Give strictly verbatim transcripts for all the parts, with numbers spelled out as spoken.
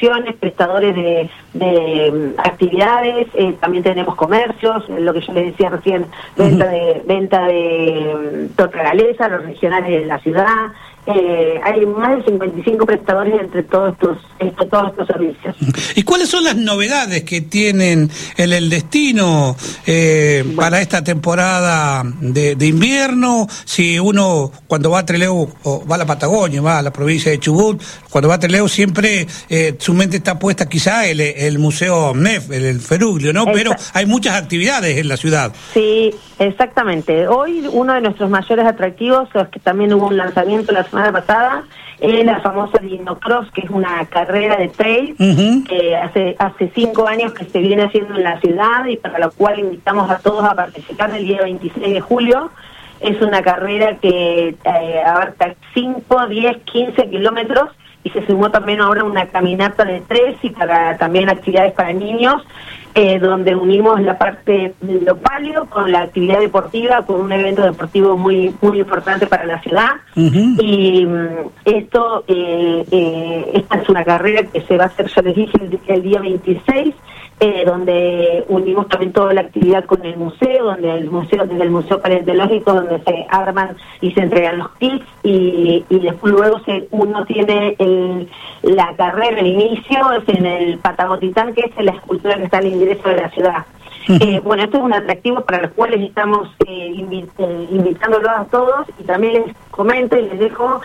excursiones, prestadores de, de actividades, eh, también tenemos comercios, lo que yo les decía recién, venta de venta de torta galesa, los regionales de la ciudad. Eh, hay más de cincuenta y cinco prestadores entre todos estos, estos todos estos servicios. ¿Y cuáles son las novedades que tienen en el destino eh, bueno. para esta temporada de, de invierno? Si uno cuando va a Trelew o va a la Patagonia, va a la provincia de Chubut, cuando va a Trelew siempre eh, su mente está puesta quizá el, el Museo Omnef, el, el Feruglio, ¿no? Exacto. Pero hay muchas actividades en la ciudad. Sí, exactamente. Hoy uno de nuestros mayores atractivos es que también hubo un lanzamiento la semana pasada, es la famosa Dinocross, que es una carrera de trail uh-huh. que hace hace cinco años que se viene haciendo en la ciudad y para la cual invitamos a todos a participar el día veintiséis de julio. Es una carrera que eh, abarca cinco, diez, quince kilómetros y se sumó también ahora una caminata de tres y para también actividades para niños, eh, donde unimos la parte de lo palio con la actividad deportiva, con un evento deportivo muy muy importante para la ciudad. Uh-huh. Y um, esto, eh, eh, esta es una carrera que se va a hacer, ya les dije, el, el día veintiséis, eh, donde unimos también toda la actividad con el museo, donde el museo, desde el Museo Paleontológico, donde se arman y se entregan los kits, y, y después luego se, uno tiene el, la carrera, el inicio, es en el Patagotitán, que es la escultura que está al ingreso de la ciudad. Uh-huh. Eh, bueno, esto es un atractivo para los cuales estamos eh, invi- eh, invitándolos a todos, y también les comento y les dejo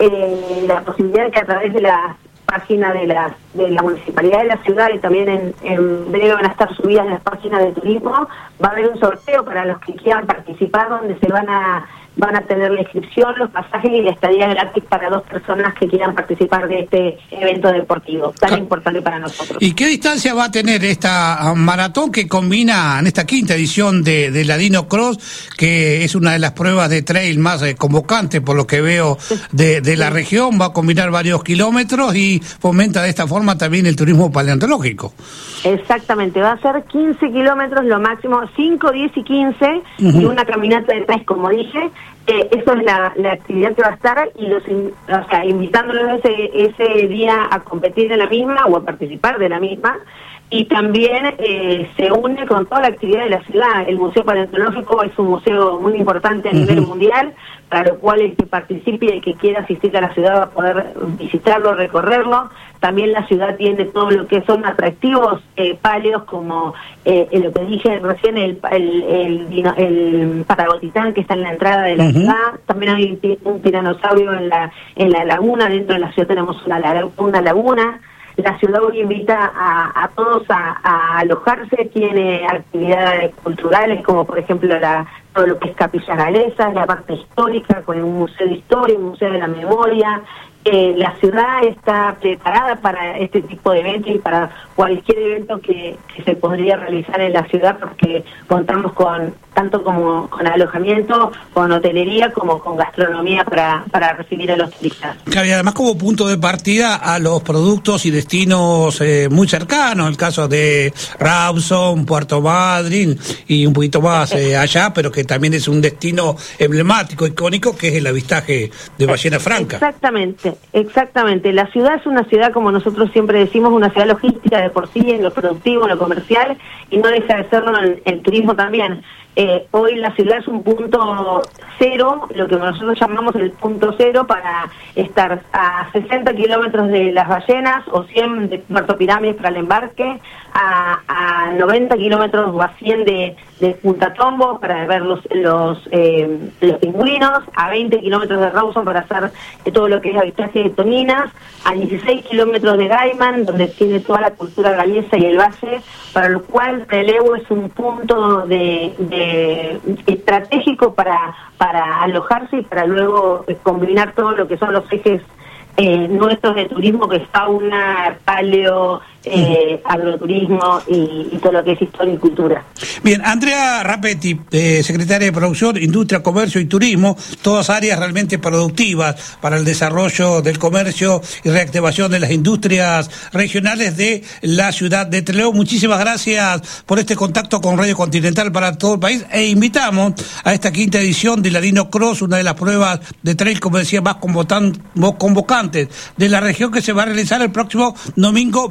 eh, la posibilidad de que a través de la página de la, de la Municipalidad de la Ciudad, y también en, en breve van a estar subidas en las páginas de turismo, va a haber un sorteo para los que quieran participar, donde se van a van a tener la inscripción, los pasajes y la estadía gratis para dos personas que quieran participar de este evento deportivo tan importante para nosotros. ¿Y qué distancia va a tener esta maratón que combina en esta quinta edición de, de la Dinocross, que es una de las pruebas de trail más eh, convocantes por lo que veo de, de la región? Va a combinar varios kilómetros y fomenta de esta forma también el turismo paleontológico. Exactamente, va a ser quince kilómetros lo máximo, cinco, diez y quince, uh-huh. y una caminata de tres, como dije. Eh, eso es la, la actividad que va a estar, y los in, o sea, invitándolos ese, ese día a competir en la misma o a participar de la misma. Y también eh, se une con toda la actividad de la ciudad. El Museo Paleontológico es un museo muy importante a uh-huh. nivel mundial, para lo cual el que participe y el que quiera asistir a la ciudad va a poder visitarlo, recorrerlo. También la ciudad tiene todo lo que son atractivos eh, paleos, como eh, lo que dije recién, el, el, el, el, el Patagotitán, que está en la entrada de la uh-huh. ciudad. También hay un tiranosaurio en la, en la laguna. Dentro de la ciudad tenemos una, una laguna. La ciudad hoy invita a, a todos a, a alojarse, tiene actividades culturales como por ejemplo la, todo lo que es Capillas Galesas, la parte histórica con un museo de historia, un museo de la memoria. Eh, la ciudad está preparada para este tipo de eventos y para cualquier evento que, que se podría realizar en la ciudad, porque contamos con tanto como con alojamiento, con hotelería, como con gastronomía para, para recibir a los turistas. Claro, y además como punto de partida a los productos y destinos eh, muy cercanos, el caso de Rawson, Puerto Madryn y un poquito más eh, allá, pero que también es un destino emblemático, icónico, que es el avistaje de ballena franca. Exactamente. Exactamente, la ciudad es una ciudad, como nosotros siempre decimos, una ciudad logística de por sí, en lo productivo, en lo comercial, y no deja de serlo en el turismo también. Eh, hoy la ciudad es un punto cero, lo que nosotros llamamos el punto cero, para estar a sesenta kilómetros de las ballenas o cien de Puerto Pirámides para el embarque, a, a noventa kilómetros o a cien de, de Punta Tombo para ver los los, eh, los pingüinos, a veinte kilómetros de Rawson para hacer eh, todo lo que es avistaje de toninas, a dieciséis kilómetros de Gaiman, donde tiene toda la cultura galesa y el valle, para lo cual Trelew es un punto de, de estratégico para para alojarse y para luego eh, combinar todo lo que son los ejes eh, nuestros de turismo, que es fauna, paleo, eh, agroturismo y, y todo lo que es historia y cultura. Bien, Andrea Rapetti, eh, secretaria de Producción, Industria, Comercio y Turismo, todas áreas realmente productivas para el desarrollo del comercio y reactivación de las industrias regionales de la ciudad de Trelew. Muchísimas gracias por este contacto con Radio Continental para todo el país, e invitamos a esta quinta edición de la Dinocross, una de las pruebas de trail, como decía, más convocantes de la región, que se va a realizar el próximo domingo